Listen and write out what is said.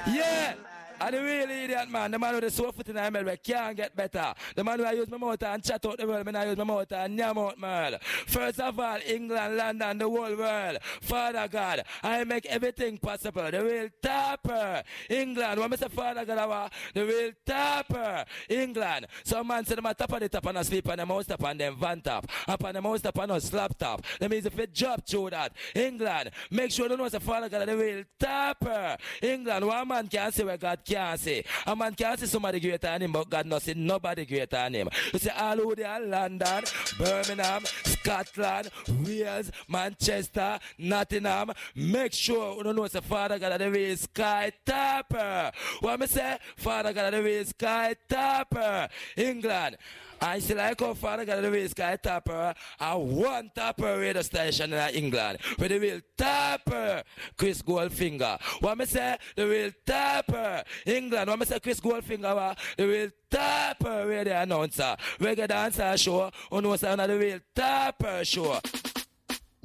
Yeah. And the real idiot, man, the man with the soul foot in the middle, we can't get better. The man who I use my mouth and chat out the world, I use my mouth and yam out, man. First of all, England, London, the whole world. Father God, I make everything possible. The real topper. England, when I say Father God, I want the real topper. England. Some man say them a top of the top and a sleep on the mouse top and them van top. Up on the mouse top and a slap top. That means if you job through that. England, make sure you know the Father God, the real topper. England, one man can say where God can't say. A man can't see somebody greater than him, but God not see nobody greater than him. You see all over there, London, Birmingham, Scotland, Wales, Manchester, Nottingham. Make sure you know it's a Father God of the real sky topper. What me say? Father God of the real sky topper. England. I still like how Father God of the real sky topper. I one topper radio station in England. With the real topper, Chris Goldfinger. What me say? The real topper. England. What me say? Chris Goldfinger. The real topper radio announcer. Reggae dancer show. You know, the real topper show.